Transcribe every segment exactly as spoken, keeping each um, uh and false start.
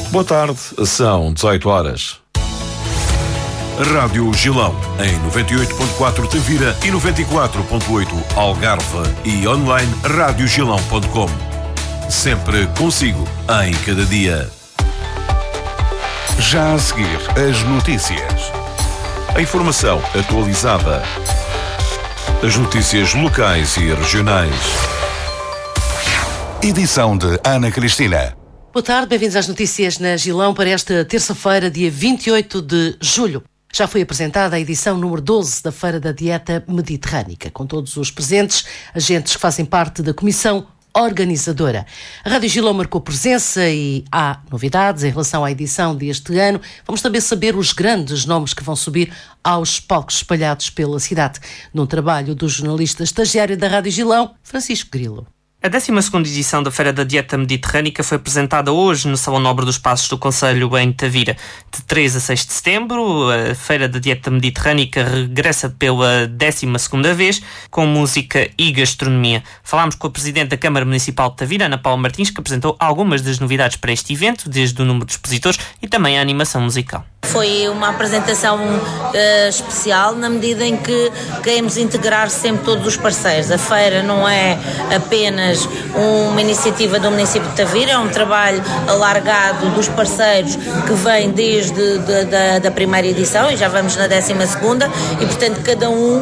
Boa tarde, são dezoito horas. Rádio Gilão, em noventa e oito ponto quatro Tavira e noventa e quatro ponto oito Algarve e online rádio gilão ponto com. Sempre consigo, em cada dia. Já a seguir, as notícias. A informação atualizada. As notícias locais e regionais. Edição de Ana Cristina. Boa tarde, bem-vindos às notícias na Gilão para esta terça-feira, dia vinte e oito de julho. Já foi apresentada a edição número doze da Feira da Dieta Mediterrânica, com todos os presentes, agentes que fazem parte da comissão organizadora. A Rádio Gilão marcou presença e há novidades em relação à edição deste ano. Vamos também saber os grandes nomes que vão subir aos palcos espalhados pela cidade, num trabalho do jornalista estagiário da Rádio Gilão, Francisco Grilo. A décima segunda edição da Feira da Dieta Mediterrânica foi apresentada hoje no Salão Nobre dos Passos do Concelho, em Tavira. De três a seis de setembro, a Feira da Dieta Mediterrânica regressa pela décima segunda vez, com música e gastronomia. Falámos com a Presidente da Câmara Municipal de Tavira, Ana Paula Martins, que apresentou algumas das novidades para este evento, desde o número de expositores e também a animação musical. Foi uma apresentação uh, especial, na medida em que queremos integrar sempre todos os parceiros. A feira não é apenas uma iniciativa do município de Tavira, é um trabalho alargado dos parceiros que vem desde de, de, da primeira edição, e já vamos na décima segunda, e portanto cada um...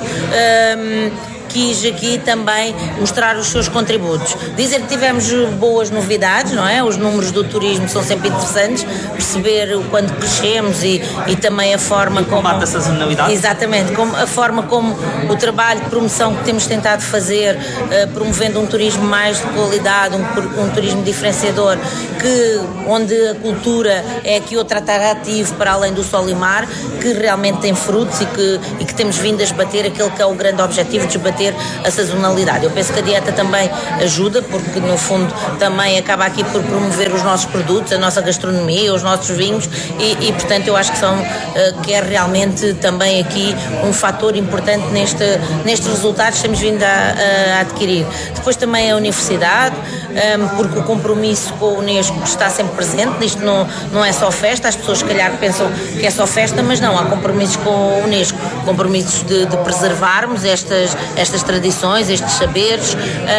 um quis aqui também mostrar os seus contributos. Dizer que tivemos boas novidades, não é? Os números do turismo são sempre interessantes, perceber o quanto crescemos e, e também a forma como... Combate a sazonalidade. Exatamente, como, a forma como o trabalho de promoção que temos tentado fazer, uh, promovendo um turismo mais de qualidade, um, um turismo diferenciador, que, onde a cultura é aqui outro atrativo para além do sol e mar, que realmente tem frutos e que, e que temos vindo a esbater aquele que é o grande objetivo, de esbater a sazonalidade. Eu penso que a dieta também ajuda, porque no fundo também acaba aqui por promover os nossos produtos, a nossa gastronomia, os nossos vinhos e, e portanto eu acho que são que é realmente também aqui um fator importante neste, nestes resultados que temos vindo a, a adquirir. Depois também a universidade, porque o compromisso com a Unesco está sempre presente. Isto não, não é só festa, as pessoas se calhar pensam que é só festa, mas não, há compromissos com a Unesco, compromissos de, de preservarmos estas, estas tradições, estes saberes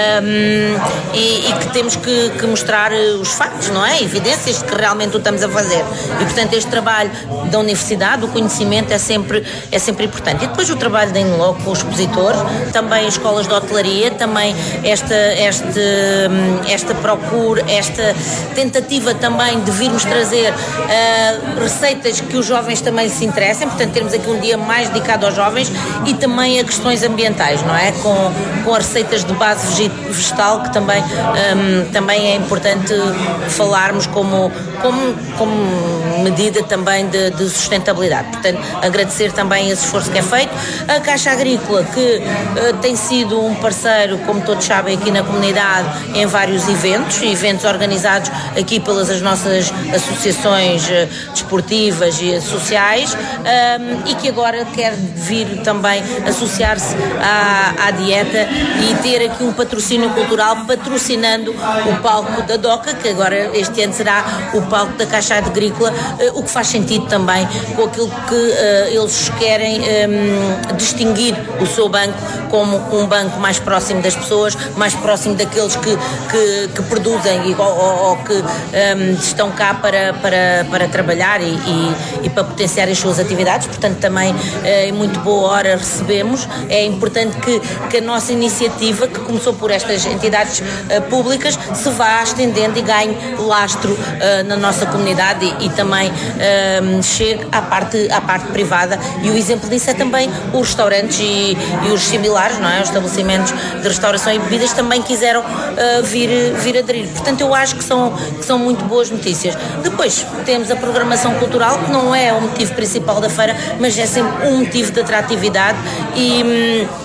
um, e, e que temos que, que mostrar os factos, não é? Evidências de que realmente o estamos a fazer. E portanto este trabalho da universidade, o conhecimento é sempre, é sempre importante. E depois o trabalho da Inloco com os expositores, também as escolas de hotelaria, também esta, este, esta procura, esta tentativa também de virmos trazer uh, receitas que os jovens também se interessem, portanto termos aqui um dia mais dedicado aos jovens e também a questões ambientais, não é? Com, com as receitas de base vegetal, que também, um, também é importante falarmos como, como, como medida também de, de sustentabilidade. Portanto, agradecer também esse esforço que é feito. A Caixa Agrícola, que uh, tem sido um parceiro, como todos sabem, aqui na comunidade, em vários eventos, eventos organizados aqui pelas as nossas associações uh, desportivas e sociais, um, e que agora quer vir também associar-se à, à dieta e ter aqui um patrocínio cultural, patrocinando o palco da DOCA, que agora este ano será o palco da Caixa Agrícola, uh, o que faz sentido também com aquilo que uh, eles querem um, distinguir o seu banco como um banco mais próximo das pessoas, mais próximo daqueles que, que, que produzem ou, ou, ou que um, estão cá para, para, para trabalhar e, e, e para potenciar as suas atividades. Portanto, também uh, em muito boa hora recebemos. É importante que, que a nossa iniciativa, que começou por estas entidades uh, públicas, se vá estendendo e ganhe lastro uh, na nossa comunidade e, e também uh, chegue à parte, à parte privada. E o exemplo disso é também os restaurantes e, e os similares, não é? Os estabelecimentos de restauração e bebidas também quiseram uh, vir, vir aderir. Portanto, eu acho que são, que são muito boas notícias. Depois temos a programação cultural, que não é o motivo principal da feira, mas é sempre um motivo de atratividade e... Hum,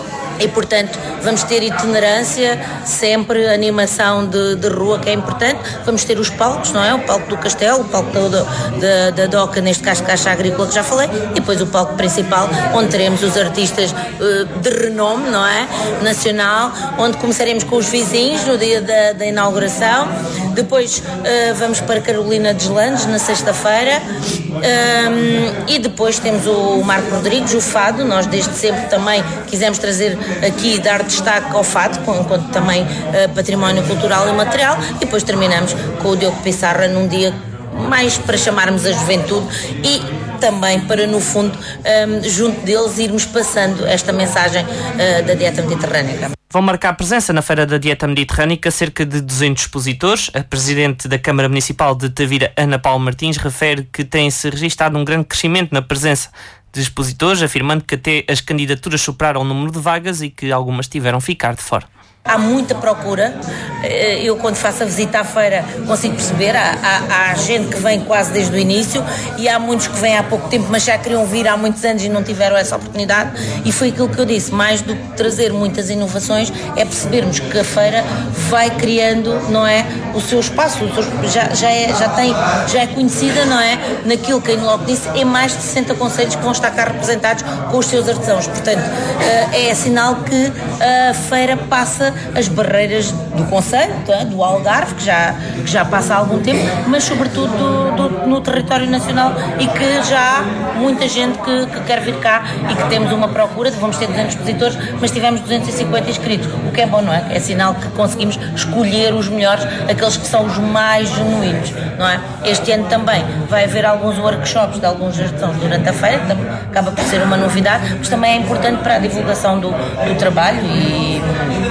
E, portanto, vamos ter itinerância, sempre animação de, de rua, que é importante. Vamos ter os palcos, não é? O palco do Castelo, o palco do, da, da DOCA, neste caso Caixa Agrícola, que já falei, e depois o palco principal, onde teremos os artistas uh, de renome, não é? Nacional, onde começaremos com os vizinhos no dia da, da inauguração. Depois uh, vamos para Carolina Deslandes, na sexta-feira. Um, e depois temos o Marco Rodrigues, o Fado. Nós desde sempre também quisemos trazer aqui, dar destaque ao Fado, enquanto também uh, património cultural e material, e depois terminamos com o Diogo Pissarra num dia mais para chamarmos a juventude e também para, no fundo, um, junto deles irmos passando esta mensagem uh, da dieta mediterrânea. Vão marcar presença na Feira da Dieta Mediterrânica cerca de duzentos expositores. A Presidente da Câmara Municipal de Tavira, Ana Paula Martins, refere que tem-se registado um grande crescimento na presença de expositores, afirmando que até as candidaturas superaram o número de vagas e que algumas tiveram ficar de fora. Há muita procura. Eu, quando faço a visita à feira, consigo perceber. Há, há, há gente que vem quase desde o início e há muitos que vêm há pouco tempo, mas já queriam vir há muitos anos e não tiveram essa oportunidade. E foi aquilo que eu disse, mais do que trazer muitas inovações, é percebermos que a feira vai criando, não é, o seu espaço, o seu, já, já, é, já, tem, já é conhecida, não é, naquilo que a Inloco disse, em mais de sessenta concelhos que vão estar cá representados com os seus artesãos. Portanto, é sinal que a feira passa as barreiras do concelho, do Algarve, que já, que já passa há algum tempo, mas sobretudo do, do, no território nacional, e que já há muita gente que, que quer vir cá e que temos uma procura. Vamos ter duzentos expositores, mas tivemos duzentos e cinquenta inscritos, o que é bom, não é? É sinal que conseguimos escolher os melhores, aqueles que são os mais genuínos, não é? Este ano também vai haver alguns workshops de alguns artesãos durante a feira, que acaba por ser uma novidade, mas também é importante para a divulgação do, do trabalho e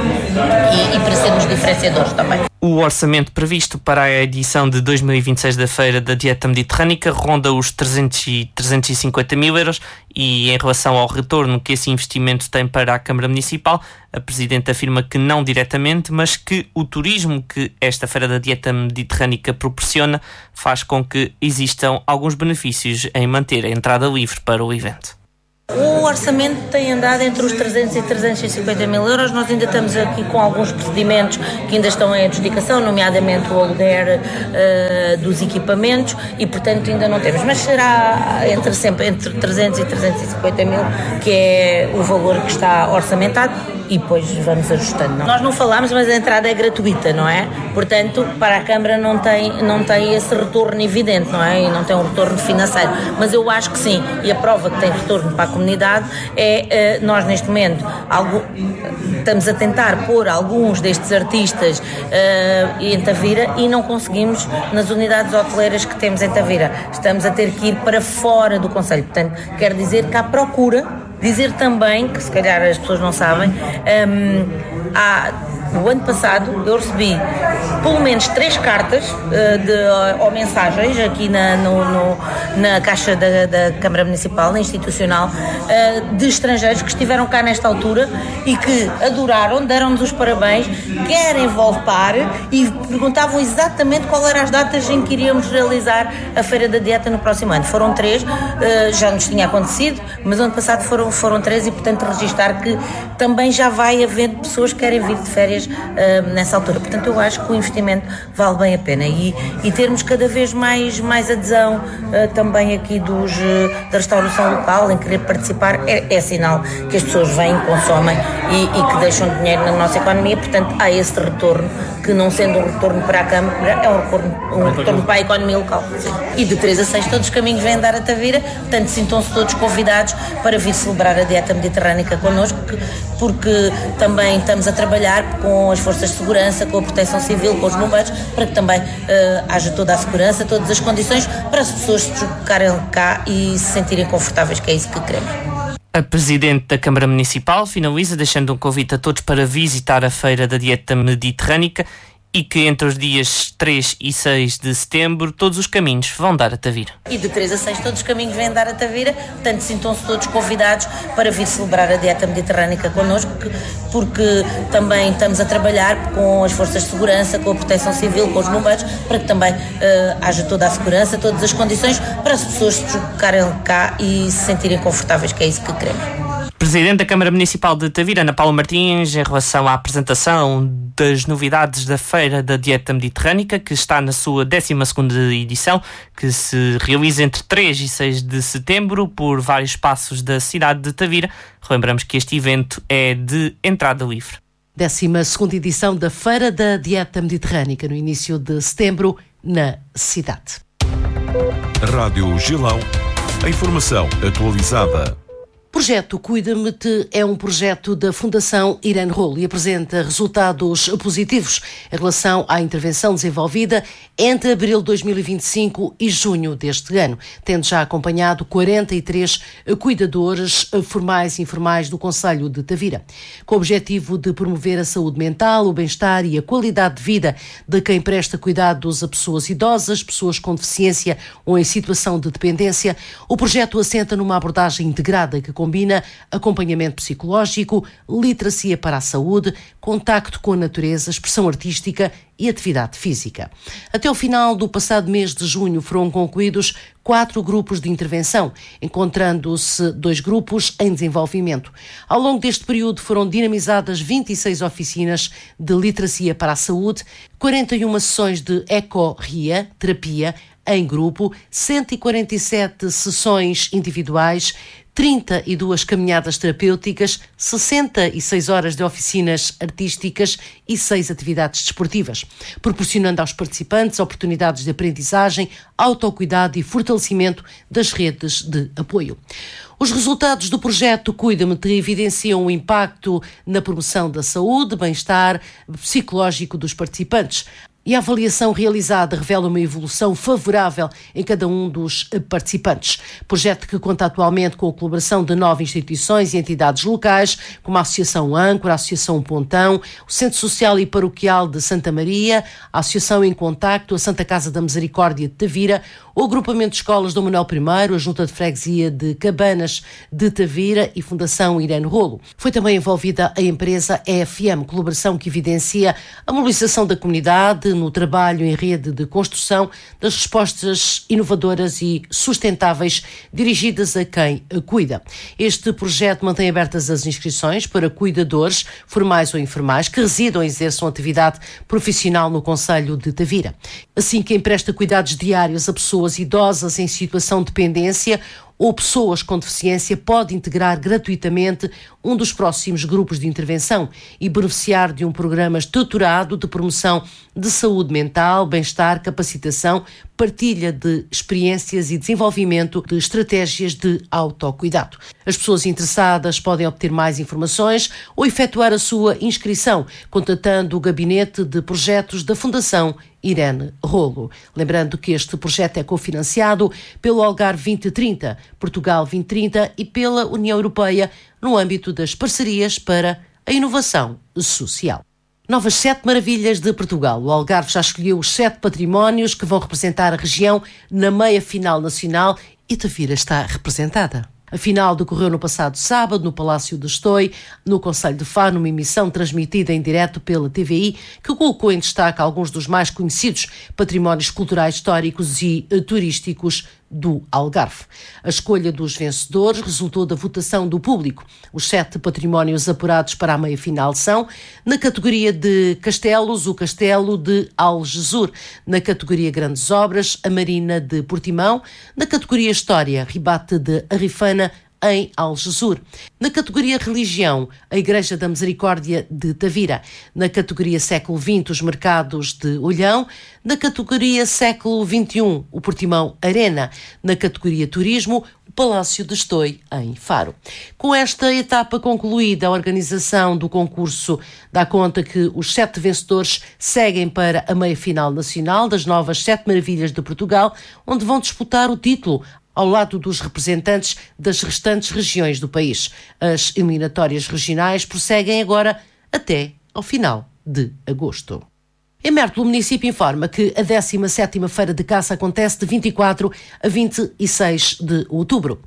E, e para sermos diferenciadores também. O orçamento previsto para a edição de dois mil e vinte e seis da Feira da Dieta Mediterrânica ronda os trezentos e cinquenta mil euros e, em relação ao retorno que esse investimento tem para a Câmara Municipal, a Presidente afirma que não diretamente, mas que o turismo que esta Feira da Dieta Mediterrânica proporciona faz com que existam alguns benefícios em manter a entrada livre para o evento. O orçamento tem andado entre os trezentos e trezentos e cinquenta mil euros. Nós ainda estamos aqui com alguns procedimentos que ainda estão em adjudicação, nomeadamente o aluguer uh, dos equipamentos, e portanto ainda não temos. Mas será entre, sempre entre trezentos e trezentos e cinquenta mil, que é o valor que está orçamentado, e depois vamos ajustando. Não? Nós não falámos, mas a entrada é gratuita, não é? Portanto, para a Câmara não tem, não tem esse retorno evidente, não é? E não tem um retorno financeiro. Mas eu acho que sim, e a prova que tem retorno para a comunidade é, uh, nós neste momento algo, estamos a tentar pôr alguns destes artistas uh, em Tavira e não conseguimos nas unidades hoteleiras que temos em Tavira. Estamos a ter que ir para fora do concelho. Portanto, quer dizer que há procura. Dizer também, que se calhar as pessoas não sabem, um, há, no ano passado eu recebi pelo menos três cartas uh, de, uh, ou mensagens aqui na, no, no, na Caixa da, da Câmara Municipal, na institucional, uh, de estrangeiros que estiveram cá nesta altura e que adoraram, deram-nos os parabéns, querem voltar e perguntavam exatamente qual eram as datas em que iríamos realizar a Feira da Dieta no próximo ano. Foram três, uh, já nos tinha acontecido, mas ano passado foram, foram três e, portanto, registar que também já vai havendo pessoas que querem vir de férias uh, nessa altura. Portanto, eu acho que o investimento vale bem a pena e, e termos cada vez mais, mais adesão uh, também aqui dos, uh, da restauração local, em querer participar, é, é sinal que as pessoas vêm, consomem e, e que deixam dinheiro na nossa economia. Portanto, há esse retorno, que não sendo um retorno para a Câmara, é um retorno, um retorno para a economia local. Sim. E de três a seis todos os caminhos vêm dar a Tavira, portanto sintam-se todos convidados para vir celebrar a Dieta Mediterrânica connosco, porque também estamos a trabalhar com as forças de segurança, com a proteção civil, com os bombeiros, para que também uh, haja toda a segurança, todas as condições para as pessoas se deslocarem cá e se sentirem confortáveis, que é isso que queremos. A Presidente da Câmara Municipal finaliza deixando um convite a todos para visitar a Feira da Dieta Mediterrânica e que entre os dias três e seis de setembro todos os caminhos vão dar a Tavira. E de três a seis todos os caminhos vêm dar a Tavira, portanto sintam-se todos convidados para vir celebrar a Dieta Mediterrânica connosco, porque também estamos a trabalhar com as forças de segurança, com a proteção civil, com os bombeiros, para que também uh, haja toda a segurança, todas as condições para as pessoas se deslocarem cá e se sentirem confortáveis, que é isso que queremos. Presidente da Câmara Municipal de Tavira, Ana Paula Martins, em relação à apresentação das novidades da Feira da Dieta Mediterrânica, que está na sua décima segunda edição, que se realiza entre três e seis de setembro por vários espaços da cidade de Tavira. Lembramos que este evento é de entrada livre. décima segunda edição da Feira da Dieta Mediterrânica, no início de setembro, na cidade. Rádio Gilão. A informação atualizada. O projeto Cuida-me-te é um projeto da Fundação Irene Rolo e apresenta resultados positivos em relação à intervenção desenvolvida entre abril de dois mil e vinte e cinco e junho deste ano, tendo já acompanhado quarenta e três cuidadores formais e informais do concelho de Tavira, com o objetivo de promover a saúde mental, o bem-estar e a qualidade de vida de quem presta cuidados a pessoas idosas, pessoas com deficiência ou em situação de dependência. O projeto assenta numa abordagem integrada que combina acompanhamento psicológico, literacia para a saúde, contacto com a natureza, expressão artística e atividade física. Até o final do passado mês de junho foram concluídos quatro grupos de intervenção, encontrando-se dois grupos em desenvolvimento. Ao longo deste período foram dinamizadas vinte e seis oficinas de literacia para a saúde, quarenta e uma sessões de eco-ria, terapia, em grupo, cento e quarenta e sete sessões individuais, trinta e duas caminhadas terapêuticas, sessenta e seis horas de oficinas artísticas e seis atividades desportivas, proporcionando aos participantes oportunidades de aprendizagem, autocuidado e fortalecimento das redes de apoio. Os resultados do projeto Cuida-me-te evidenciam o impacto na promoção da saúde, bem-estar psicológico dos participantes. E a avaliação realizada revela uma evolução favorável em cada um dos participantes. Projeto que conta atualmente com a colaboração de nove instituições e entidades locais, como a Associação Âncora, a Associação Pontão, o Centro Social e Paroquial de Santa Maria, a Associação em Contacto, a Santa Casa da Misericórdia de Tavira, o Agrupamento de Escolas Dom Manuel I, a Junta de Freguesia de Cabanas de Tavira e Fundação Irene Rolo. Foi também envolvida a empresa E F M, colaboração que evidencia a mobilização da comunidade no trabalho em rede de construção das respostas inovadoras e sustentáveis dirigidas a quem a cuida. Este projeto mantém abertas as inscrições para cuidadores, formais ou informais, que residam e exerçam atividade profissional no concelho de Tavira. Assim, quem presta cuidados diários a pessoas idosas em situação de dependência ou pessoas com deficiência pode integrar gratuitamente um dos próximos grupos de intervenção e beneficiar de um programa estruturado de promoção de saúde mental, bem-estar, capacitação, partilha de experiências e desenvolvimento de estratégias de autocuidado. As pessoas interessadas podem obter mais informações ou efetuar a sua inscrição contatando o Gabinete de Projetos da Fundação Irene Rolo. Lembrando que este projeto é cofinanciado pelo Algarve vinte trinta, Portugal vinte trinta e pela União Europeia no âmbito das parcerias para a inovação social. Novas sete maravilhas de Portugal. O Algarve já escolheu os sete patrimónios que vão representar a região na meia-final nacional e Tavira está representada. A final decorreu no passado sábado no Palácio de Estoi, no concelho de Faro, numa emissão transmitida em direto pela T V I, que colocou em destaque alguns dos mais conhecidos patrimónios culturais, históricos e uh, turísticos do Algarve. A escolha dos vencedores resultou da votação do público. Os sete patrimónios apurados para a meia-final são, na categoria de castelos, o Castelo de Algesur, na categoria Grandes Obras, a Marina de Portimão, na categoria História, Ribate de Arifana, em Algesur. Na categoria Religião, a Igreja da Misericórdia de Tavira. Na categoria Século vinte, os Mercados de Olhão. Na categoria Século vinte e um, o Portimão Arena. Na categoria Turismo, o Palácio de Estoi, em Faro. Com esta etapa concluída, a organização do concurso dá conta que os sete vencedores seguem para a meia-final nacional das novas Sete Maravilhas de Portugal, onde vão disputar o título ao lado dos representantes das restantes regiões do país. As eliminatórias regionais prosseguem agora até ao final de agosto. Em Mértola, o município informa que a décima sétima Feira de Caça acontece de vinte e quatro a vinte e seis de outubro.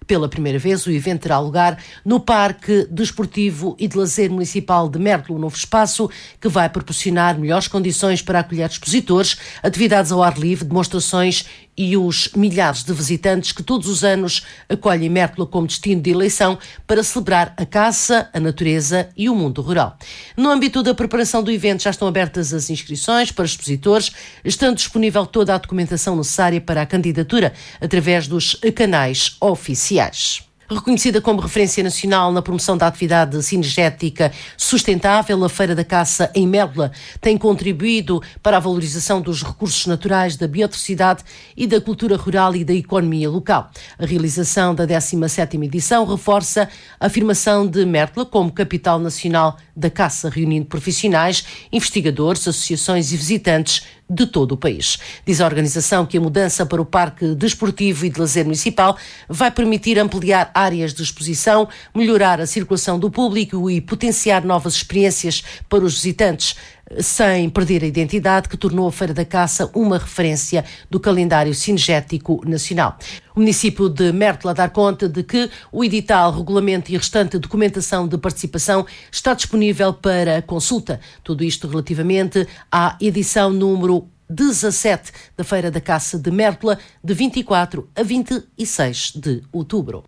Pela primeira vez, o evento terá lugar no Parque Desportivo e de Lazer Municipal de Mértola, um novo espaço que vai proporcionar melhores condições para acolher expositores, atividades ao ar livre, demonstrações e os milhares de visitantes que todos os anos acolhem Mértola como destino de eleição para celebrar a caça, a natureza e o mundo rural. No âmbito da preparação do evento já estão abertas as inscrições para expositores, estando disponível toda a documentação necessária para a candidatura através dos canais oficiais. Reconhecida como referência nacional na promoção da atividade cinegética sustentável, a Feira da Caça em Mértola tem contribuído para a valorização dos recursos naturais, da biodiversidade e da cultura rural e da economia local. A realização da décima sétima edição reforça a afirmação de Mértola como capital nacional da caça, reunindo profissionais, investigadores, associações e visitantes de todo o país. Diz a organização que a mudança para o Parque Desportivo e de Lazer Municipal vai permitir ampliar áreas de exposição, melhorar a circulação do público e potenciar novas experiências para os visitantes, sem perder a identidade que tornou a Feira da Caça uma referência do calendário cinegético nacional. O município de Mértola dá conta de que o edital, regulamento e restante documentação de participação está disponível para consulta. Tudo isto relativamente à edição número dezassete da Feira da Caça de Mértola, de vinte e quatro a vinte e seis de outubro.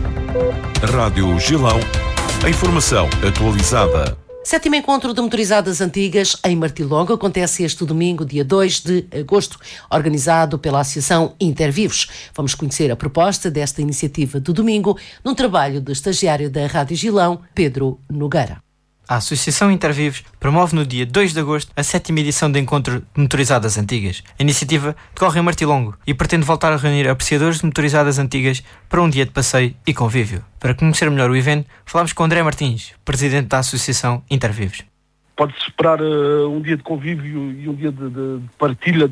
Rádio Gilão, a informação atualizada. Sétimo encontro de motorizadas antigas em Martilongo acontece este domingo, dia dois de agosto, organizado pela Associação Intervivos. Vamos conhecer a proposta desta iniciativa do domingo num trabalho do estagiário da Rádio Gilão, Pedro Nogueira. A Associação Intervivos promove no dia dois de agosto a sétima edição do Encontro de Motorizadas Antigas. A iniciativa decorre em Martilongo e pretende voltar a reunir apreciadores de motorizadas antigas para um dia de passeio e convívio. Para conhecer melhor o evento, falamos com André Martins, presidente da Associação Intervivos. Pode-se esperar uh, um dia de convívio e um dia de, de partilha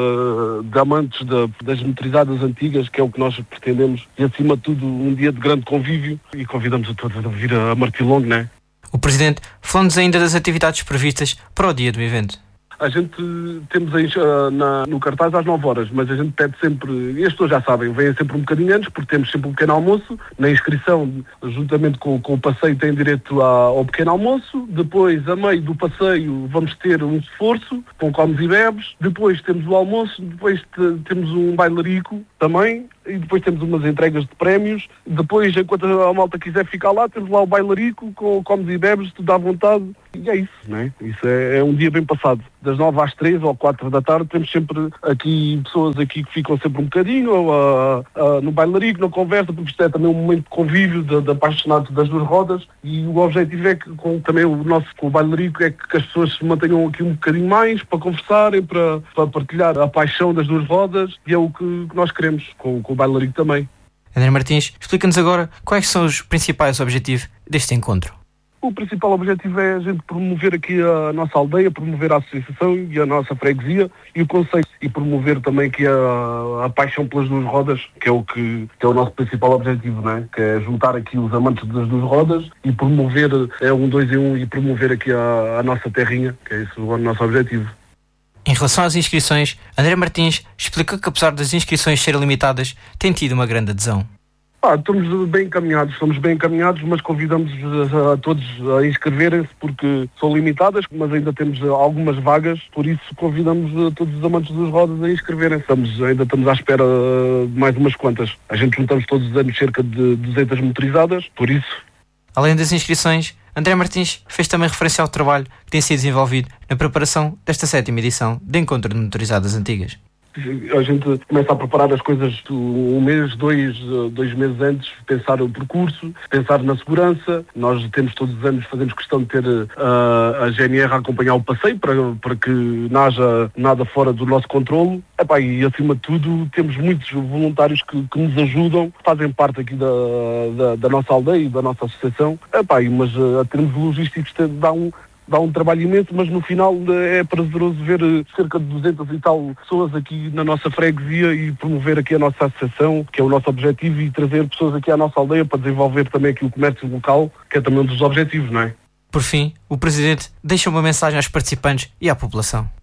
de, de amantes de, das motorizadas antigas, que é o que nós pretendemos, e acima de tudo um dia de grande convívio, e convidamos a todos a vir a Martilongo, né? O Presidente falou-nos ainda das atividades previstas para o dia do evento. A gente temos aí uh, na, no cartaz às nove horas, mas a gente pede sempre, e as pessoas já sabem, vêm sempre um bocadinho antes, porque temos sempre um pequeno almoço. Na inscrição, juntamente com, com o passeio, tem direito a, ao pequeno almoço. Depois, a meio do passeio, vamos ter um esforço com comes e bebes. Depois temos o almoço, depois te, temos um bailarico também. E depois temos umas entregas de prémios. Depois, enquanto a malta quiser ficar lá, temos lá o bailarico com comes e bebes, tudo à vontade. E é isso, não é? Isso é, é um dia bem passado. Das nove às três ou quatro da tarde, temos sempre aqui pessoas aqui que ficam sempre um bocadinho ou, uh, uh, no bailarico, na conversa, porque isto é também um momento de convívio de, de apaixonados das duas rodas. E o objetivo é que, com também o nosso com o bailarico, é que as pessoas se mantenham aqui um bocadinho mais para conversarem, para, para partilhar a paixão das duas rodas. E é o que, que nós queremos com, com o bailarico também. André Martins, explica-nos agora quais são os principais objetivos deste encontro. O principal objetivo é a gente promover aqui a nossa aldeia, promover a associação e a nossa freguesia e o conceito, e promover também aqui a, a paixão pelas duas rodas, que é o que, que é o nosso principal objetivo, não é? Que é juntar aqui os amantes das duas rodas e promover, é um dois em um, e promover aqui a, a nossa terrinha, que é esse o nosso objetivo. Em relação às inscrições, André Martins explicou que, apesar das inscrições serem limitadas, tem tido uma grande adesão. Ah, estamos bem encaminhados, estamos bem encaminhados, mas convidamos a, a todos a inscreverem-se porque são limitadas, mas ainda temos algumas vagas, por isso convidamos a todos os amantes dos rodas a inscreverem-se. Estamos, ainda estamos à espera de mais umas quantas. A gente juntamos todos os anos cerca de duzentas motorizadas, por isso. Além das inscrições, André Martins fez também referência ao trabalho que tem sido desenvolvido na preparação desta sétima edição de Encontro de Motorizadas Antigas. A gente começa a preparar as coisas um mês, dois, dois meses antes, pensar o percurso, pensar na segurança. Nós temos todos os anos, fazemos questão de ter uh, a G N R a acompanhar o passeio para, para que não haja nada fora do nosso controle. Epá, e acima de tudo temos muitos voluntários que, que nos ajudam, fazem parte aqui da, da, da nossa aldeia e da nossa associação. Epá, mas uh, a termos logísticos dá um Dá um trabalho imenso, mas no final é prazeroso ver cerca de duzentas e tal pessoas aqui na nossa freguesia e promover aqui a nossa associação, que é o nosso objetivo, e trazer pessoas aqui à nossa aldeia para desenvolver também aqui o comércio local, que é também um dos objetivos, não é? Por fim, o Presidente deixa uma mensagem aos participantes e à população.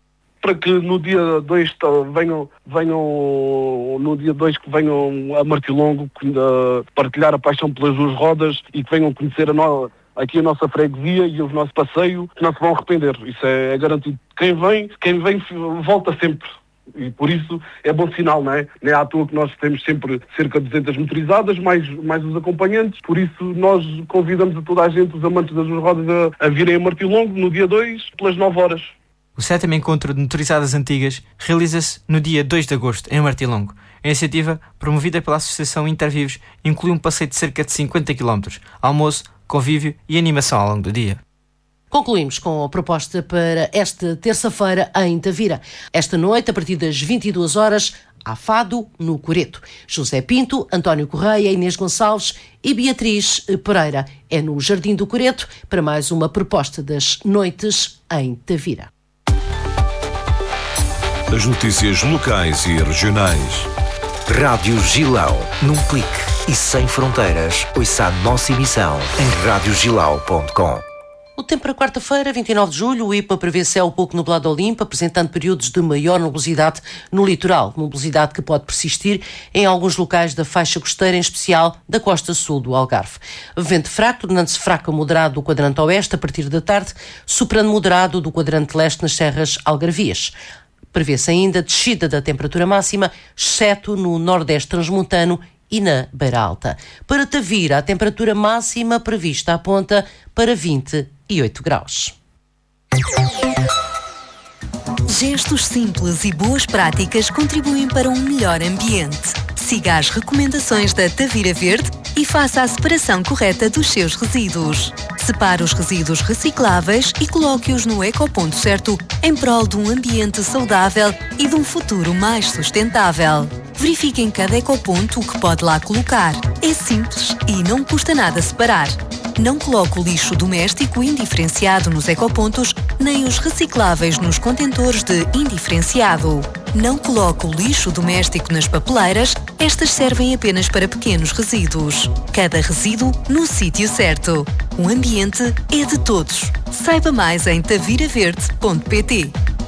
para que no dia dois venham, venham no dia dois que venham a Martilongo uh, partilhar a paixão pelas duas rodas e que venham conhecer a no, aqui a nossa freguesia e o nosso passeio, que não se vão arrepender. Isso é, é garantido. Quem vem, quem vem volta sempre. E por isso é bom sinal, não é? Não é à toa que nós temos sempre cerca de duzentas motorizadas, mais, mais os acompanhantes. Por isso nós convidamos a toda a gente, os amantes das duas rodas, a, a virem a Martilongo no dia dois, pelas nove horas. O sétimo encontro de motorizadas antigas realiza-se no dia dois de agosto, em Martilongo. A iniciativa, promovida pela Associação Intervivos, inclui um passeio de cerca de cinquenta quilómetros, almoço, convívio e animação ao longo do dia. Concluímos com a proposta para esta terça-feira em Tavira. Esta noite, a partir das vinte e duas horas, há fado no Coreto. José Pinto, António Correia, Inês Gonçalves e Beatriz Pereira. É no Jardim do Coreto para mais uma proposta das noites em Tavira. As notícias locais e regionais. Rádio Gilão, num clique e sem fronteiras. Ouça a nossa emissão em rádio gilau ponto com. O tempo para quarta-feira, vinte e nove de julho, o I P A prevê céu pouco nublado ao limpo, apresentando períodos de maior nubosidade no litoral, nubosidade que pode persistir em alguns locais da faixa costeira, em especial da costa sul do Algarve. Vento fraco, tornando-se fraco a moderado do quadrante oeste a partir da tarde, soprando moderado do quadrante leste nas serras algarvias. Prevê-se ainda descida da temperatura máxima, exceto no nordeste transmontano e na Beira Alta. Para Tavira, a temperatura máxima prevista aponta para vinte e oito graus. Gestos simples e boas práticas contribuem para um melhor ambiente. Siga as recomendações da Tavira Verde e faça a separação correta dos seus resíduos. Separe os resíduos recicláveis e coloque-os no ecoponto certo em prol de um ambiente saudável e de um futuro mais sustentável. Verifique em cada ecoponto o que pode lá colocar. É simples e não custa nada separar. Não coloque o lixo doméstico indiferenciado nos ecopontos, nem os recicláveis nos contentores de indiferenciado. Não coloque o lixo doméstico nas papeleiras, estas servem apenas para pequenos resíduos. Cada resíduo no sítio certo. O ambiente é de todos. Saiba mais em tavira verde ponto pt.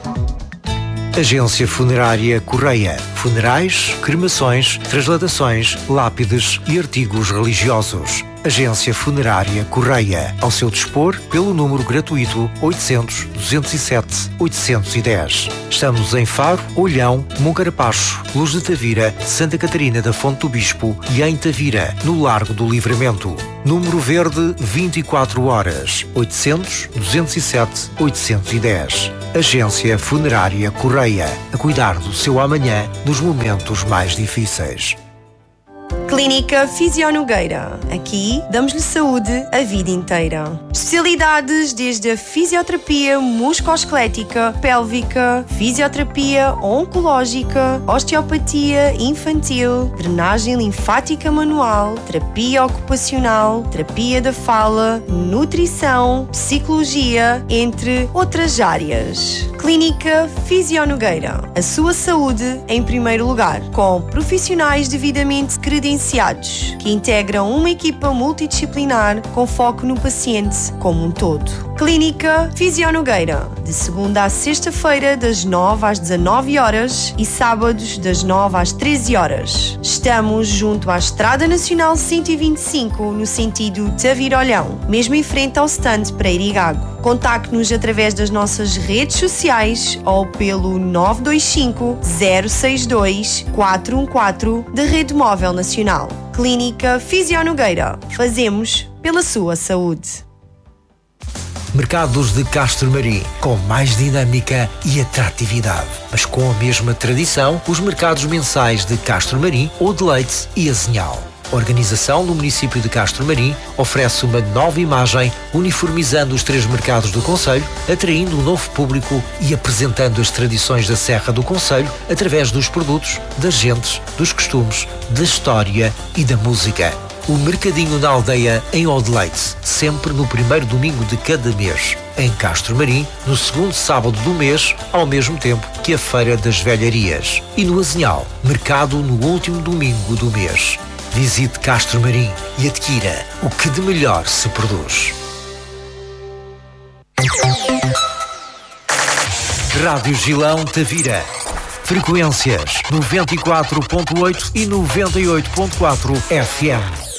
Agência Funerária Correia. Funerais, cremações, transladações, lápides e artigos religiosos. Agência Funerária Correia. Ao seu dispor pelo número gratuito oitocentos, duzentos e sete, oitocentos e dez. Estamos em Faro, Olhão, Moncarapaz, Luz de Tavira, Santa Catarina da Fonte do Bispo e em Tavira, no Largo do Livramento. Número verde vinte e quatro horas. oitocentos, duzentos e sete, oitocentos e dez. Agência Funerária Correia. A cuidar do seu amanhã nos momentos mais difíceis. Clínica Fisio Nogueira. Aqui damos-lhe saúde a vida inteira. Especialidades desde a fisioterapia musculoesquelética, pélvica, fisioterapia oncológica, osteopatia infantil, drenagem linfática manual, terapia ocupacional, terapia da fala, nutrição, psicologia, entre outras áreas. Clínica Fisio Nogueira. A sua saúde em primeiro lugar, com profissionais devidamente credenciados, que integram uma equipa multidisciplinar com foco no paciente como um todo. Clínica Fisio Nogueira, de segunda a sexta-feira das nove às dezanove horas e sábados das nove às treze horas. Estamos junto à Estrada Nacional cento e vinte e cinco, no sentido Tavira-Olhão, mesmo em frente ao stand para Irigago. Contacte-nos através das nossas redes sociais ou pelo nove dois cinco, zero seis dois, quatro um quatro da Rede Móvel Nacional. Clínica Fisio Nogueira. Fazemos pela sua saúde. Mercados de Castro Marim, com mais dinâmica e atratividade. Mas com a mesma tradição, os mercados mensais de Castro Marim, Odileite e Azinhal. A organização do município de Castro Marim oferece uma nova imagem, uniformizando os três mercados do concelho, atraindo um novo público e apresentando as tradições da Serra do Concelho através dos produtos, das gentes, dos costumes, da história e da música. O Mercadinho na Aldeia, em Odileite, sempre no primeiro domingo de cada mês. Em Castro Marim, no segundo sábado do mês, ao mesmo tempo que a Feira das Velharias. E no Azinhal, mercado no último domingo do mês. Visite Castro Marim e adquira o que de melhor se produz. Rádio Gilão Tavira. Frequências noventa e quatro ponto oito e noventa e oito ponto quatro F M.